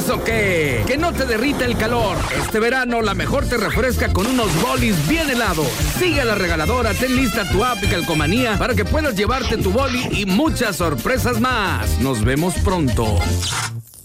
bolis o qué? Que no te derrita el calor. Este verano la mejor te refresca con unos bolis bien helados. Sigue a la regaladora, ten lista tu app y Calcomanía para que puedas llevarte tu boli y muchas sorpresas más. Nos vemos pronto.